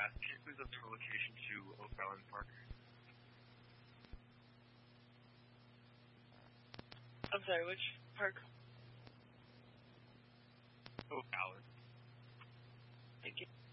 can you please update our location to Oak Island Park? I'm sorry, which park? Oak Island. Thank you.